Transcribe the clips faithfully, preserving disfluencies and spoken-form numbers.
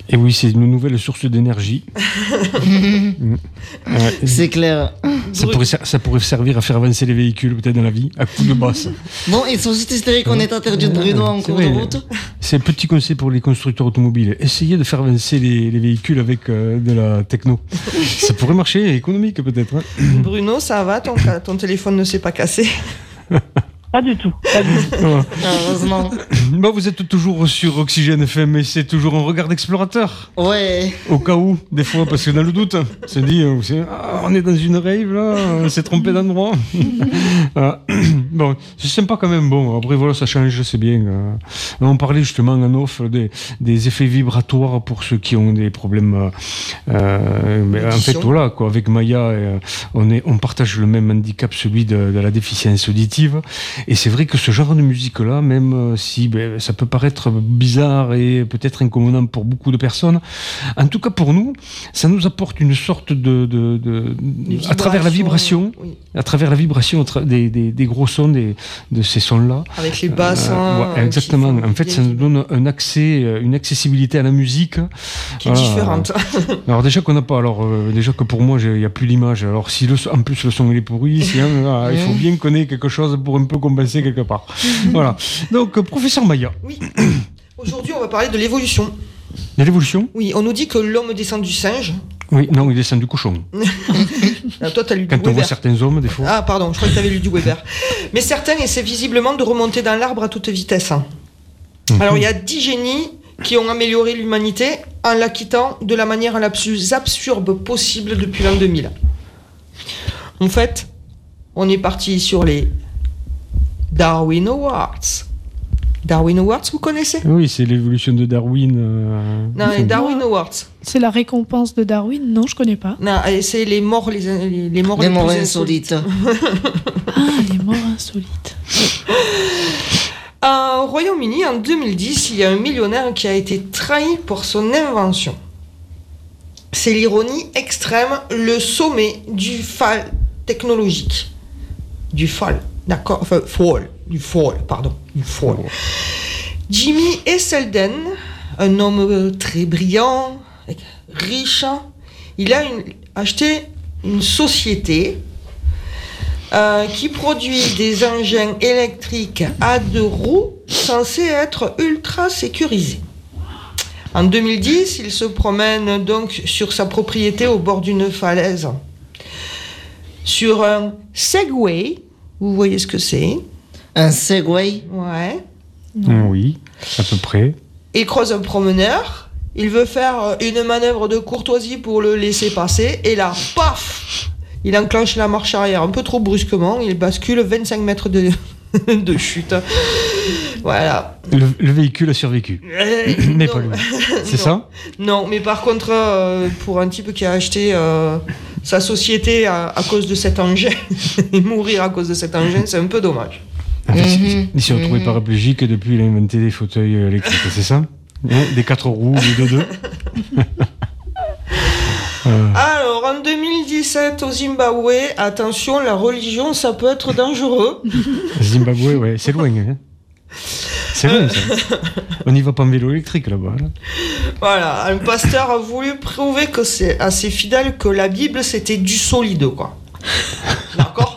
Et oui, c'est une nouvelle source d'énergie. mmh. ouais. C'est clair. Ça pourrait, ça pourrait servir à faire avancer les véhicules, peut-être dans la vie, à coups de basse. Bon, ils sont juste hystériques qu'on est interdit de Bruno en cours de route. C'est un petit conseil pour les constructeurs automobiles. Essayez de faire avancer les, les véhicules avec euh, de la techno. Ça pourrait marcher, économique peut-être. Hein. Bruno, ça va, ton, ton téléphone ne s'est pas cassé? Pas du tout. Pas du tout. Ouais. Heureusement. Bon, vous êtes toujours sur Oxygène F M et c'est toujours un regard d'explorateur. Ouais. Au cas où, des fois, parce que dans le doute, on se dit, ah, on est dans une rave là, on s'est trompé d'endroit. ah. Bon, c'est sympa quand même. Bon, après voilà, ça change, c'est bien. On parlait justement en off des, des effets vibratoires pour ceux qui ont des problèmes. Euh, mais en fait, voilà, quoi, avec Maya, euh, on, est, on partage le même handicap, celui de, de la déficience auditive. Et c'est vrai que ce genre de musique-là, même si ben, ça peut paraître bizarre et peut-être incommodant pour beaucoup de personnes, en tout cas pour nous, ça nous apporte une sorte de... de, de à travers la vibration, oui. à travers la vibration des, des, des gros sons des, de ces sons-là. Avec les bassins. Euh, ouais, exactement. En fait, ça nous donne un accès, une accessibilité à la musique. Qui est voilà. différente. Alors déjà qu'on n'a pas, alors euh, déjà que pour moi, il n'y a plus l'image. Alors si le, en plus le son il est pourri, si, hein, là, il faut bien qu'on ait quelque chose pour un peu compenser quelque part. Voilà. Donc, euh, professeur Maya. Oui. Aujourd'hui, on va parler de l'évolution. De l'évolution ? Oui, on nous dit que l'homme descend du singe. Oui, non, il descend du cochon. Alors, toi, t'as lu Quand du on Weber. voit certains hommes, des fois. Ah, pardon, je crois que tu avais lu du Weber. Mais certains essaient visiblement de remonter dans l'arbre à toute vitesse. Mm-hmm. Alors, il y a dix génies qui ont amélioré l'humanité en la quittant de la manière la plus absurde possible depuis l'an deux mille. En fait, on est parti sur les Darwin Awards. Darwin Awards, vous connaissez ? Oui, c'est l'évolution de Darwin. Euh, non, les Darwin Awards. C'est la récompense de Darwin ? Non, je connais pas. Non, c'est les morts, les, les, les morts, les les morts plus insolites. Ah, les morts insolites. Au Royaume-Uni, en deux mille dix, il y a un millionnaire qui a été trahi pour son invention. C'est l'ironie extrême, le sommet du fall technologique. Du fall, d'accord ? Enfin, fall. Du fall, pardon. Du fall. Jimmy Esselden, un homme très brillant, riche, il a une, acheté une société euh, qui produit des engins électriques à deux roues censés être ultra sécurisés. En deux mille dix, il se promène donc sur sa propriété au bord d'une falaise. Sur un Segway, vous voyez ce que c'est ? Un Segway ? Ouais. Oui, à peu près. Il croise un promeneur, il veut faire une manœuvre de courtoisie pour le laisser passer, et là, paf ! Il enclenche la marche arrière un peu trop brusquement, il bascule vingt-cinq mètres de, de chute. Voilà. Le, le véhicule a survécu. Euh, mais non. pas lui. C'est non. ça ? Non, mais par contre, euh, pour un type qui a acheté euh, sa société à, à cause de cet engin, et mourir à cause de cet engin, c'est un peu dommage. En fait, mm-hmm. il s'est retrouvé mm-hmm. paraplégique et depuis il a inventé des fauteuils électriques, c'est ça ? hein, Des quatre roues, des deux-deux. euh. Alors, en deux mille dix-sept, au Zimbabwe, attention, la religion, ça peut être dangereux. Zimbabwe, ouais, c'est loin. Hein. C'est loin, ça. On n'y va pas en vélo électrique, là-bas. Là. Voilà, un pasteur a voulu prouver que c'est à ses fidèles que la Bible, c'était du solide, quoi. D'accord ?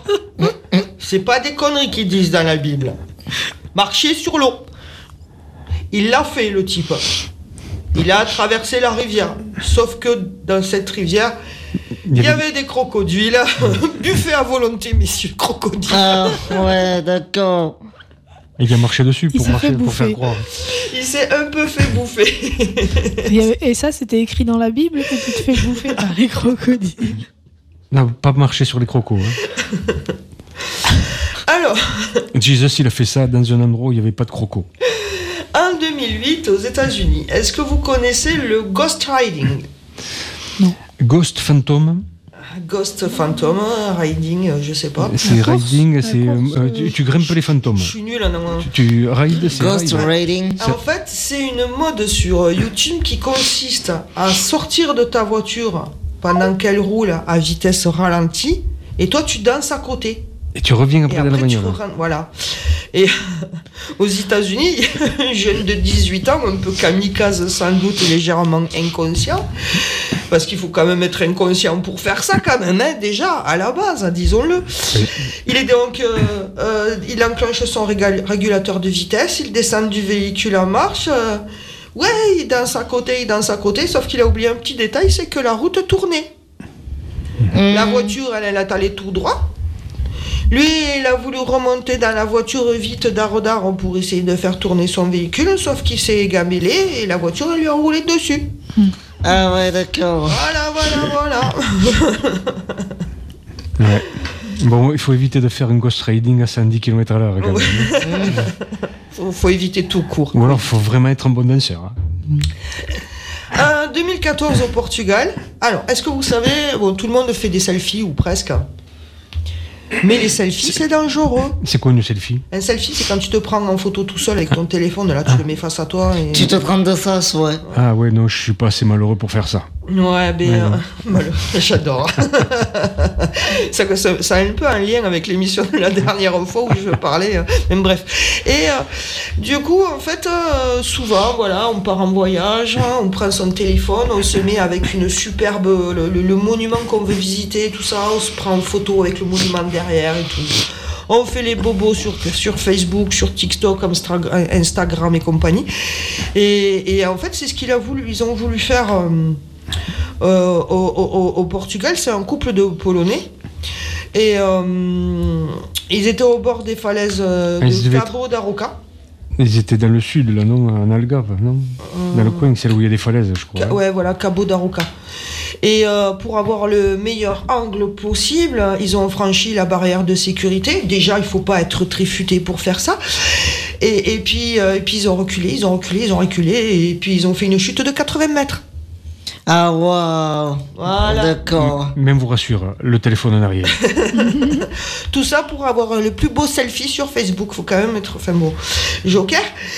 C'est pas des conneries qu'ils disent dans la Bible. Marcher sur l'eau. Il l'a fait, le type. Il a traversé la rivière. Sauf que dans cette rivière, il y avait des crocodiles. Buffet à volonté, messieurs, crocodiles. Ah, ouais, d'accord. Il a marché dessus pour, marcher, pour faire croire. Il s'est un peu fait bouffer. Et ça, c'était écrit dans la Bible que tu te fais bouffer par les crocodiles. Non, pas marcher sur les crocos. Hein. Alors, Jesus, il a fait ça dans un endroit où il n'y avait pas de crocos. En deux mille huit, aux États-Unis, est-ce que vous connaissez le ghost riding ? Non. Ghost Phantom ? Ghost Phantom, riding, je sais pas. C'est riding, c'est euh, tu, tu grimpes les fantômes. Je suis nul en non. Tu, tu rides, c'est Ghost ride. riding. En fait, c'est une mode sur YouTube qui consiste à sortir de ta voiture pendant qu'elle roule à vitesse ralentie, et toi tu danses à côté. Et tu reviens après, Et dans la après, tu bagnole. re- voilà. Et aux États-Unis, un jeune de dix-huit ans, un peu kamikaze sans doute, légèrement inconscient, parce qu'il faut quand même être inconscient pour faire ça quand même, hein, déjà, à la base, disons-le. Oui. Il est donc, euh, euh, il enclenche son régal- régulateur de vitesse, il descend du véhicule en marche. euh, ouais, il danse à côté, il danse à côté, sauf qu'il a oublié un petit détail, c'est que la route tournait. La voiture, elle, elle est allée tout droit. Lui, il a voulu remonter dans la voiture vite d'art pour essayer de faire tourner son véhicule, sauf qu'il s'est gamellé et la voiture, elle lui a roulé dessus. Ah ouais, d'accord. Voilà, voilà, voilà. Ouais. Bon, il faut éviter de faire un ghost riding à cent dix kilomètres à l'heure. Quand même. faut, faut éviter tout court. Ou alors, il faut vraiment être un bon danseur. Hein. En deux mille quatorze au Portugal, alors, est-ce que vous savez, bon, tout le monde fait des selfies ou presque. Mais les selfies, c'est dangereux. C'est quoi une selfie? Un selfie, c'est quand tu te prends en photo tout seul avec ton téléphone, là, tu le mets face à toi. Et... Tu te prends de face, ouais. Ah ouais, non, je suis pas assez malheureux pour faire ça. Ouais, ben, Ouais, euh, non. malheureux, j'adore. ça, ça, ça a un peu un lien avec l'émission de la dernière fois où je parlais. Euh, mais bref. Et euh, du coup, en fait, euh, souvent, voilà, on part en voyage, hein, on prend son téléphone, on se met avec une superbe, le, le, le monument qu'on veut visiter, tout ça, on se prend en photo avec le monument derrière et tout. On fait les bobos sur, sur Facebook, sur TikTok, Instra- Instagram et compagnie. Et, et en fait, c'est ce qu'il a voulu. Ils ont voulu faire euh, euh, au, au, au Portugal. C'est un couple de Polonais. Et euh, ils étaient au bord des falaises euh, Ils de devaient Cabo da Roca. Ils étaient dans le sud, là, non? En Algarve, non? Dans le coin, c'est là où il y a des falaises, je crois. Ca- ouais, voilà, Cabo da Roca. Et euh, pour avoir le meilleur angle possible, ils ont franchi la barrière de sécurité. Déjà, il ne faut pas être très futé pour faire ça. Et, et, puis, euh, et puis, ils ont reculé, ils ont reculé, ils ont reculé. Et puis, ils ont fait une chute de quatre-vingts mètres. Ah, waouh. Voilà. D'accord. Même vous rassure, le téléphone en arrière. Tout ça pour avoir le plus beau selfie sur Facebook. Il faut quand même être... Enfin bon, joker.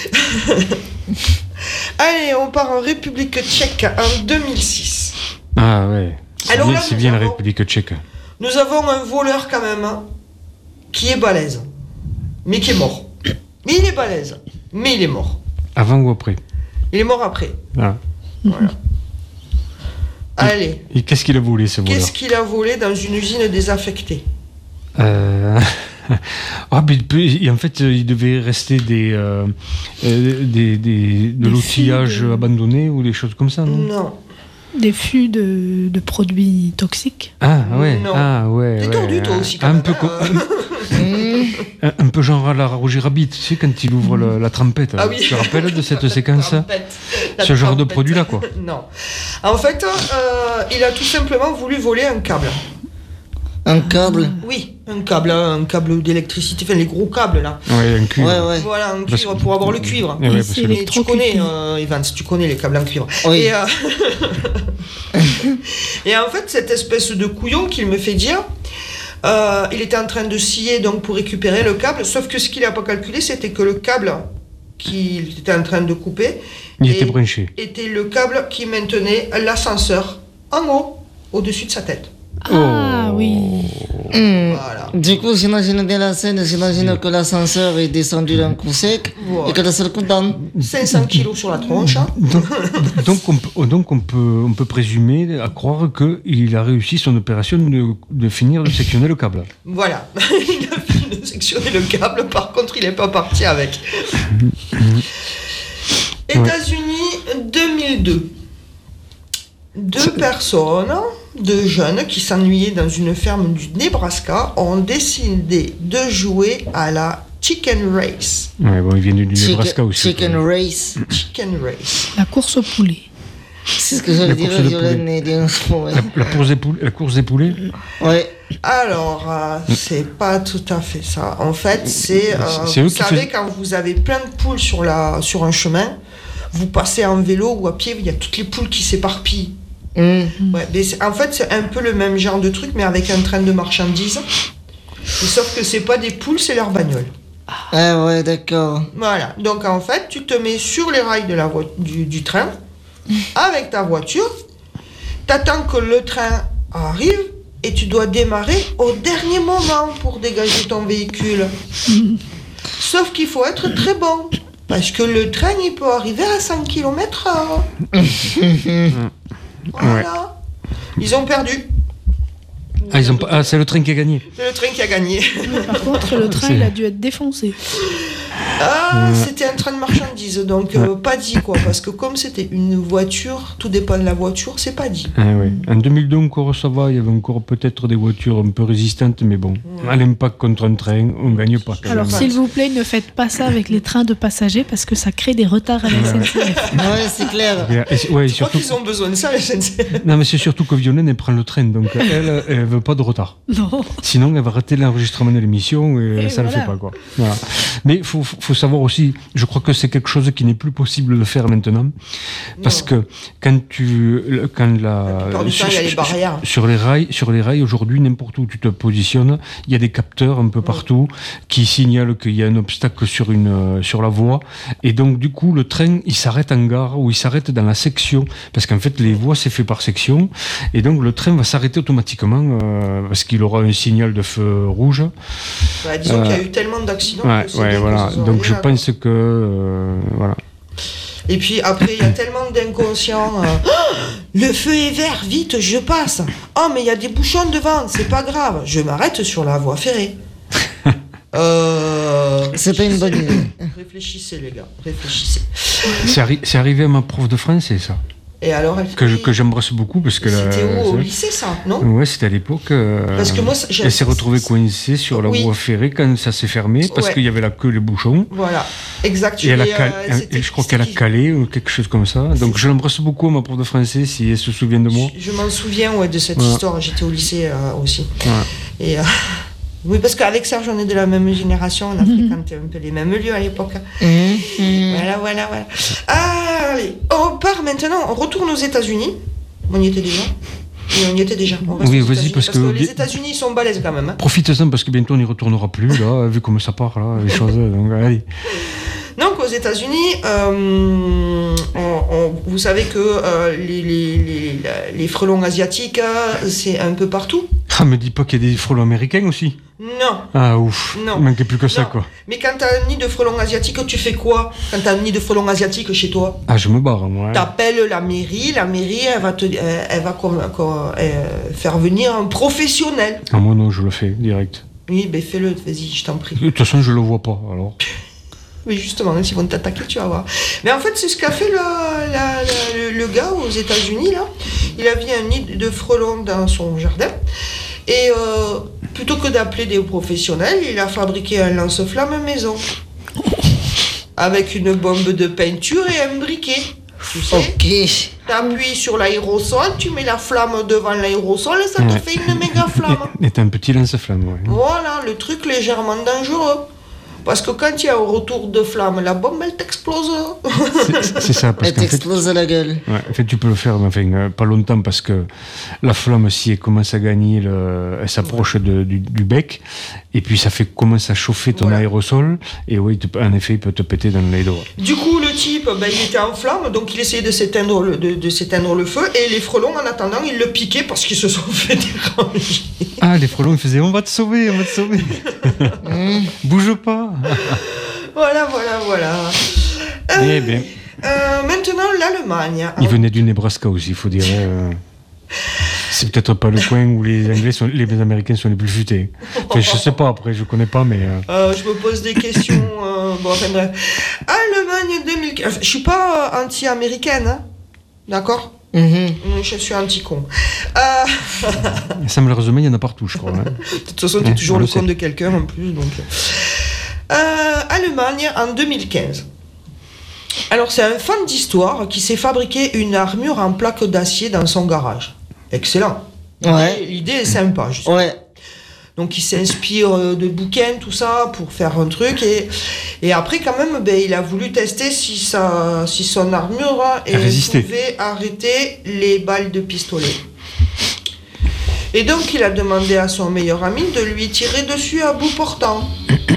Allez, on part en République tchèque en deux mille six. Ah ouais. C'est Alors bien, là, c'est nous bien la avons- République tchèque. Nous avons un voleur quand même, hein, qui est balèze, mais qui est mort. Mais il est balèze, mais il est mort. Avant ou après? Il est mort après. Ah. Voilà. Allez, Et qu'est-ce qu'il a volé, ce voleur? qu'est-ce qu'il a volé dans une usine désaffectée? Euh... ah, mais il peut- et en fait, il devait rester des, euh, euh, des, des- de Des l'outillage fûts de- abandonné ou des choses comme ça, non? Non. Des fûts de, de produits toxiques. Ah ouais, Non. ah ouais. T'es ouais. tordu, toi aussi, quand un même, peu, hein, co- un, un peu genre à la Roger Rabbit, tu sais, quand il ouvre le- la trompette. Ah oui. Tu te rappelles de cette séquence? Trompette. La Ce genre de trompette. produit-là, quoi. Non. En fait, euh, il a tout simplement voulu voler un câble. Un câble. Oui, un câble, hein, un câble d'électricité, enfin les gros câbles là. Ouais, un cuivre. Ouais, ouais. Voilà, un Parce cuivre que- pour avoir le cuivre. Eh ouais, Et parce c'est que les- le- Et tu connais, euh, Evans, tu connais les câbles en cuivre. Oui. Et, euh, et en fait, cette espèce de couillon qu'il me fait dire, euh, il était en train de scier donc pour récupérer le câble, sauf que ce qu'il n'a pas calculé, c'était que le câble qu'il était en train de couper il et- était branché. était le câble qui maintenait l'ascenseur en haut, au-dessus de sa tête. Ah Oh. oui. Hmm. Voilà. Du coup, j'imagine bien la scène, j'imagine que l'ascenseur est descendu d'un coup sec Voilà. et que la seule coup dedans. cinq cents kilos sur la tronche. hein. Donc, donc, on, peut- donc on, peut, on peut présumer à croire qu'il a réussi son opération de, de finir de sectionner le câble. Voilà. Il a fini de sectionner le câble, par contre, il n'est pas parti avec. États-Unis, deux mille deux. Deux personnes, deux jeunes qui s'ennuyaient dans une ferme du Nebraska, ont décidé de jouer à la Chicken Race. Ouais, bon, il vient du, du Nebraska Chicken, aussi. chicken quoi. race. Chicken Race. La course au poulet. C'est ce que j'allais La dire, course de Violaine poulet. et Dion. Ouais. La, la course des poulets, la course des poulets Ouais. Alors, euh, c'est pas tout à fait ça. En fait, c'est. euh, C'est- c'est eux vous qui savez, faisaient- quand vous avez plein de poules sur, la, sur un chemin, vous passez en vélo ou à pied, il y a toutes les poules qui s'éparpillent. Hmm. Ouais, mais c'est- en fait, c'est un peu le même genre de truc, mais avec un train de marchandises. Et sauf que c'est pas des poules, c'est leur bagnole. Ah ouais, d'accord. Voilà. Donc, en fait, tu te mets sur les rails de la voi- du, du train, avec ta voiture, t'attends que le train arrive, et tu dois démarrer au dernier moment pour dégager ton véhicule. Sauf qu'il faut être très bon, parce que le train, il peut arriver à cent kilomètres heure. Voilà. Ouais. Ils ont perdu. Ah, ils ont pas... ah, c'est le train qui a gagné. C'est le train qui a gagné. Mais par contre, le train, c'est... il a dû être défoncé. Ah, ouais. C'était un train de marchandises, donc ouais. euh, pas dit quoi, parce que comme c'était une voiture, tout dépend de la voiture, c'est pas dit. Ah, ouais. En deux mille deux, encore ça va, il y avait encore peut-être des voitures un peu résistantes, mais bon, ouais. à l'impact contre un train, on ne gagne pas. Alors s'il vous plaît, ne faites pas ça avec les trains de passagers, parce que ça crée des retards à la S N C F. Ouais, c'est clair. Et c'est, ouais, Je surtout... crois qu'ils ont besoin de ça, la S N C F. Non, mais c'est surtout que Violaine, elle prend le train, donc elle, elle veut pas de retard. Non. Sinon, elle va rater l'enregistrement de l'émission et, et ça ne voilà. le fait pas, quoi. Voilà. Mais il faut, faut savoir aussi, je crois que c'est quelque chose qui n'est plus possible de faire maintenant, parce non. que quand tu, quand la, la sur, temps, il y a les barrières. Sur les rails, sur les rails aujourd'hui, n'importe où tu te positionnes, il y a des capteurs un peu partout oui. qui signalent qu'il y a un obstacle sur une, sur la voie, et donc du coup, le train, il s'arrête en gare ou il s'arrête dans la section, parce qu'en fait, les voies c'est fait par section, et donc le train va s'arrêter automatiquement euh, parce qu'il aura un signal de feu rouge. Bah, disons euh, qu'il y a eu tellement d'accidents. Ouais, que ouais, voilà. Donc je là, pense que euh, voilà. Et puis après, il y a tellement d'inconscients. Euh, oh, le feu est vert, vite, je passe. Oh, mais il y a des bouchons devant, c'est pas grave, je m'arrête sur la voie ferrée. euh, c'est pas une bonne idée. Réfléchissez, les gars, réfléchissez. C'est, arri- c'est arrivé à ma prof de français, ça. Et alors, elle que, je, que j'embrasse beaucoup parce que c'était la, où, au lycée, ça, non? Ouais, c'était à l'époque. Euh, parce que moi, elle s'est retrouvée coincée sur la oui. voie ferrée quand ça s'est fermé parce ouais. qu'il y avait la queue, les bouchons. Voilà, exact. Et, elle a cal- euh, et je crois qu'elle a calé ou quelque chose comme ça. Donc c'est... je l'embrasse beaucoup, ma prof de français, si elle se souvient de moi. Je, je m'en souviens ouais, de cette ouais. histoire. J'étais au lycée euh, aussi. Ouais. Et. Euh... Oui, parce qu'avec Serge, on est de la même génération, on a mmh. fréquenté un peu les mêmes lieux à l'époque. Mmh. Voilà, voilà, voilà. Allez, on part maintenant, on retourne aux États-Unis. On y était déjà. Et on y était déjà. On reste oui, aux vas-y, parce, parce que, que les États-Unis ils sont balèzes quand même. Hein. Profite-en, parce que bientôt on n'y retournera plus, là, vu comment ça part, là, les choses. Donc, allez. Donc aux États-Unis, euh, on, on, vous savez que euh, les, les, les, les frelons asiatiques, c'est un peu partout. Ah, me dis pas qu'il y a des frelons américains aussi. Non. Ah ouf, non. Il manquait plus que non. ça, quoi. Mais quand t'as un nid de frelons asiatiques, tu fais quoi quand t'as un nid de frelons asiatiques chez toi? Ah, je me barre, moi. Hein. T'appelles la mairie, la mairie, elle va te, elle, elle va comme, comme, euh, faire venir un professionnel. Ah, moi non, je le fais, direct. Oui, ben fais-le, vas-y, je t'en prie. De toute façon, je le vois pas, alors. Oui, justement, même s'ils vont t'attaquer, tu vas voir. Mais en fait, c'est ce qu'a fait le, la, la, le, le gars aux États-Unis, là. Il a mis un nid de frelons dans son jardin. Et euh, plutôt que d'appeler des professionnels, il a fabriqué un lance-flamme maison. Avec une bombe de peinture et un briquet. Tu sais, okay. T'appuies sur l'aérosol, tu mets la flamme devant l'aérosol et ça ouais. te fait une méga flamme. Et t'as un petit lance-flamme, ouais. Voilà, le truc légèrement dangereux. Parce que quand il y a un retour de flamme, la bombe, elle t'explose. C'est, c'est ça. Parce elle t'explose fait, à la gueule. Ouais, en fait, tu peux le faire, mais enfin, euh, pas longtemps, parce que la flamme, si elle commence à gagner, le, elle s'approche de, du, du bec, et puis ça fait commence à chauffer ton voilà. aérosol, et oui, te, en effet, il peut te péter dans les doigts. Du coup, le type, ben, il était en flamme, donc il essayait de s'éteindre le, de, de s'éteindre le feu, et les frelons, en attendant, ils le piquaient parce qu'ils se sont fait déranger. Ah, les frelons, ils faisaient, on va te sauver, on va te sauver. Bouge pas. Voilà, voilà, voilà. Euh, eh bien. Euh, maintenant, l'Allemagne. Il venait du Nebraska aussi, il faut dire. Euh, c'est peut-être pas le coin où les Anglais sont, les Américains sont les plus futés. Enfin, je sais pas, après, je connais pas, mais. Euh... Euh, je me pose des questions. euh, bon, enfin, bref. Allemagne deux mille quinze. Je suis pas euh, anti-américaine, hein, d'accord? Mm-hmm. Je suis anti-con. Euh... Ça, malheureusement, il y en a partout, je crois. Hein. De toute façon, tu es toujours le con de quelqu'un en plus. Donc... Euh, Allemagne en deux mille quinze. Alors, c'est un fan d'histoire qui s'est fabriqué une armure en plaque d'acier dans son garage. Excellent. Ouais. L'idée, l'idée est sympa, justement. Ouais. Donc, il s'inspire de bouquins, tout ça, pour faire un truc. Et, et après, quand même, ben, il a voulu tester si, ça, si son armure et pouvait arrêter les balles de pistolet. Et donc, il a demandé à son meilleur ami de lui tirer dessus à bout portant.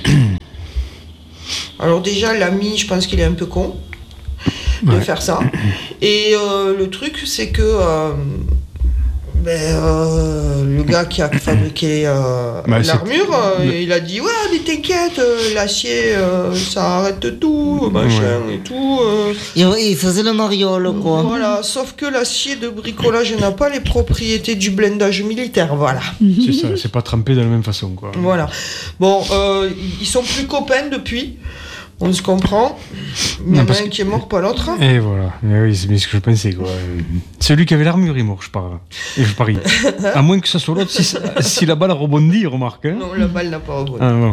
Alors déjà, l'ami, je pense qu'il est un peu con de ouais. faire ça. Et euh, le truc, c'est que... Euh, Ben, euh, le gars qui a fabriqué euh, Bah, l'armure, euh, Mais- il a dit ouais, mais t'inquiète, euh, l'acier, euh, ça arrête tout, machin et tout. euh. Il, il faisait le mariole, quoi. Voilà, sauf que l'acier de bricolage n'a pas les propriétés du blindage militaire, voilà. C'est ça, c'est pas trempé de la même façon, quoi. Voilà. Bon, euh, ils sont plus copains depuis. On se comprend. Il y Non, en a parce un que- qui est mort, pas l'autre. Et voilà, mais oui, c'est bien ce que je pensais, quoi. Celui qui avait l'armure, il est mort, je parie. Et je parie. À moins que ce soit l'autre, si, si la balle rebondit, remarque. Hein. Non, la balle n'a pas rebondi. Ah, bon.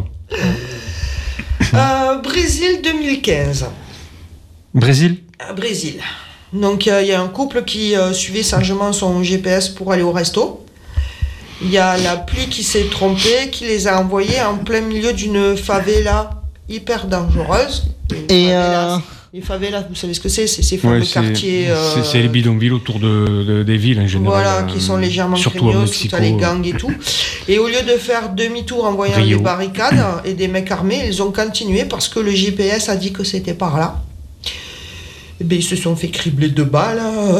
Euh, Brésil deux mille quinze. Brésil. À Brésil. Donc, il y a un couple qui euh, suivait sagement son G P S pour aller au resto. Il y a la pluie qui s'est trompée, qui les a envoyés en plein milieu d'une favela hyper dangereuse. Une Et, favelas. euh, Les favelas, vous savez ce que c'est? C'est ces fameux Ouais, c'est, quartiers. euh, c'est, c'est les bidonvilles autour de, de- des villes en général. Voilà, euh, qui sont légèrement surtout au craignos, où Mexico. t'as les gangs et tout. Et au lieu de faire demi-tour en voyant Rio. les barricades et des mecs armés, ils ont continué parce que le G P S a dit que c'était par là. Et bien, ils se sont fait cribler de balles.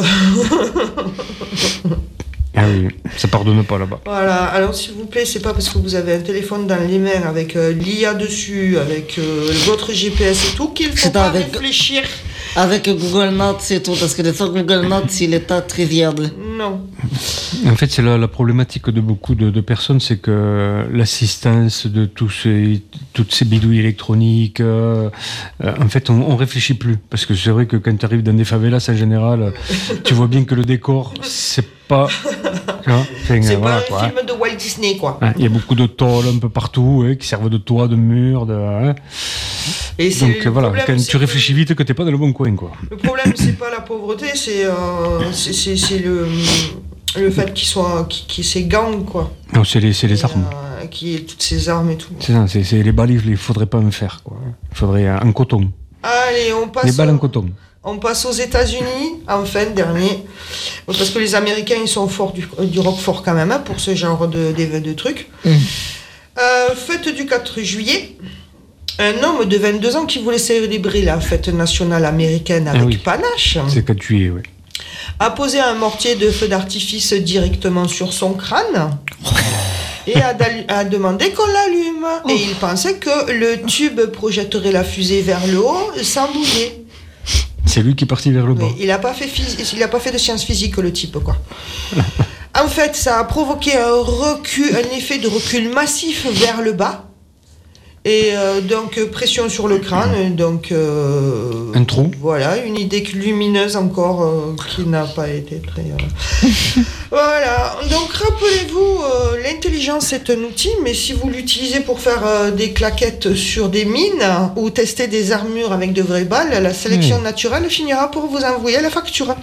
Ah oui, ça pardonne pas là-bas. Voilà, alors s'il vous plaît, c'est pas parce que vous avez un téléphone dans les mains avec euh, l'I A dessus, avec euh, votre G P S et tout, qu'il faut C'est pas avec- réfléchir. Avec Google Maps et tout, parce que des fois Google Maps, il est pas très fiable. Non. En fait, c'est la, la problématique de beaucoup de, de personnes, c'est que l'assistance de tous ces, toutes ces bidouilles électroniques, euh, euh, en fait, on, on réfléchit plus. Parce que c'est vrai que quand tu arrives dans des favelas, en général, tu vois bien que le décor, c'est pas... tu vois, enfin, C'est voilà, pas un quoi, hein. film de Walt Disney, quoi. Hein, il y a beaucoup de tôles un peu partout, hein, qui servent de toit, de mur, de... hein. Et c'est Donc le voilà, problème, quand c'est tu que- réfléchis vite, que t'es pas dans le bon coin, quoi. Le problème, c'est pas la pauvreté, c'est euh, c'est- c'est- c'est le, le fait qu'ils soient, qu'ils qu'ils- ces gangs, quoi. Non, c'est les, c'est les Et, armes. euh, qui toutes ces armes et tout. C'est ça, c'est, c'est les balles, il faudrait pas en faire, quoi. Il faudrait euh, en coton. Allez, on passe. Les balles en au- coton. On passe aux États-Unis, enfin, dernier. Parce que les Américains, ils sont forts du, du rock fort quand même, hein, pour ce genre de, de, de trucs. Mm. Euh, fête du quatre juillet. Un homme de vingt-deux ans qui voulait célébrer la fête nationale américaine avec Ah oui. panache C'est quand tu es, ouais. a posé un mortier de feu d'artifice directement sur son crâne et a, dal- a demandé qu'on l'allume. Et il pensait que le tube projetterait la fusée vers le haut sans bouger. C'est lui qui est parti vers le bas. Oui, il n'a pas fait phys- il a pas fait de sciences physiques, le type, quoi. En fait, ça a provoqué un recul, un effet de recul massif vers le bas. Et euh, donc, euh, pression sur le crâne. Donc, euh, Un trou. Voilà, une idée lumineuse encore euh, qui n'a pas été très. euh, Voilà. Donc, rappelez-vous, euh, l'intelligence est un outil, mais si vous l'utilisez pour faire euh, des claquettes sur des mines ou tester des armures avec de vraies balles, la sélection Hmm. naturelle finira pour vous envoyer la facture.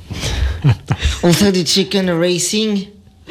On fait du chicken racing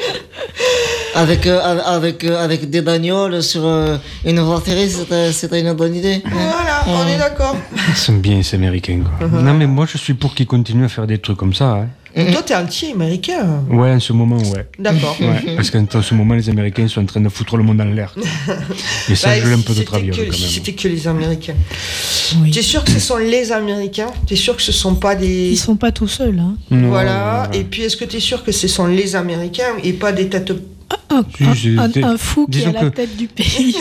avec, euh, avec, euh, avec des bagnoles sur euh, une voie ferrée, c'était c'était une bonne idée. Voilà, on est d'accord. Ils sont bien, ces Américains, quoi. Non, mais moi, je suis pour qu'ils continuent à faire des trucs comme ça, hein. Toi, t'es anti-américain. Ouais, en ce moment, ouais. D'accord. Ouais, parce qu'en ce moment, les Américains sont en train de foutre le monde en l'air, quoi. Et ça, Bah, je l'ai un peu de si traviole, c'était que- quand si même. c'était que les Américains. Oui. T'es sûr que ce sont les Américains? T'es sûr que ce sont pas des... Ils sont pas tout seuls. Hein. Non, Voilà. ouais. Et puis, est-ce que t'es sûr que ce sont les Américains et pas des têtes... Un, Si, un- c'est- un- c'est- un fou qui est disons à la que- tête du pays.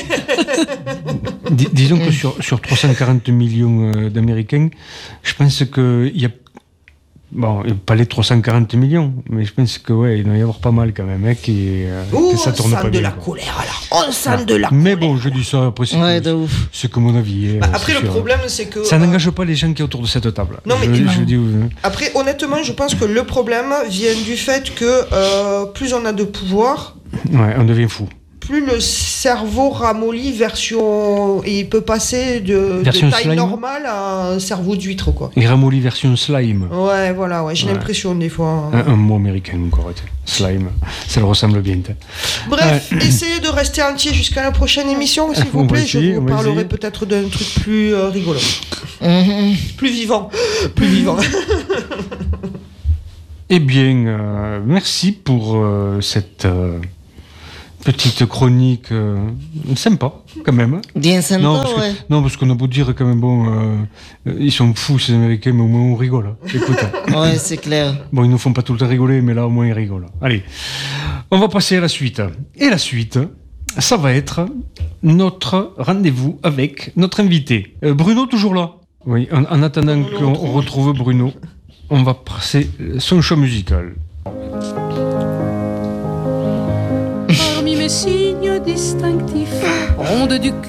Dis- disons que sur, sur trois cent quarante millions euh, d'Américains, je pense qu'il y a... Bon, pas les trois cent quarante millions, mais je pense que ouais, il doit y avoir pas mal quand même, hein, qui, euh, Oh, que ça on tourne sent pas de bien, la quoi. colère, là. On sent de la Mais colère. bon, je dis ça, après, c'est, Ouais, que, de ouf. c'est que mon avis. hein, Bah, après, c'est le sûr. problème, c'est que... Ça euh, n'engage pas les gens qui sont autour de cette table. Non, mais- je, non. je dis, euh, Après, honnêtement, je pense que le problème vient du fait que euh, plus on a de pouvoir, ouais, on devient fou. plus le cerveau ramollit version... Et il peut passer de, de Version taille slime. normale à un cerveau d'huître, quoi. Et ramolli version slime. Ouais, voilà, ouais, j'ai Ouais. l'impression des fois. Un, un mot américain encore, tu sais. Slime. Ça le ressemble bien. tu sais. Bref, essayez de rester entier jusqu'à la prochaine émission, s'il On vous va plaît. essayer, Je on vous va parlerai essayer. peut-être d'un truc plus euh, rigolo. Mhm. Plus vivant. Plus vivant. Eh bien, euh, merci pour euh, cette, euh, petite chronique euh, sympa, quand même. Bien sympa, Non, parce que- ouais. non, parce qu'on a beau dire quand même, bon, euh, euh, ils sont fous ces Américains, mais au moins on rigole. hein. Écoute, Ouais, c'est clair. bon, ils nous font pas tout le temps rigoler, mais là au moins ils rigolent. Allez, on va passer à la suite. Et la suite, ça va être notre rendez-vous avec notre invité. Euh, Bruno, toujours là? Oui, en, en attendant qu'on retrouve Bruno, on va passer son choix musical. Parmi mes signes distinctifs, ronde du